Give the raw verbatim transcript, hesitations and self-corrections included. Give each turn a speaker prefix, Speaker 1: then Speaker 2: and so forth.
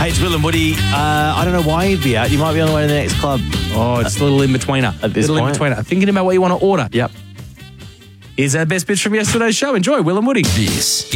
Speaker 1: Hey, it's Will and Woody. Uh, I don't know why you'd be out. You might be on the way to the next club.
Speaker 2: Oh, it's a little in-betweener.
Speaker 1: At this
Speaker 2: little
Speaker 1: point.
Speaker 2: in-betweener. Thinking about what you want to order.
Speaker 1: Yep.
Speaker 2: Here's our best bits from yesterday's show. Enjoy, Will and Woody.
Speaker 3: This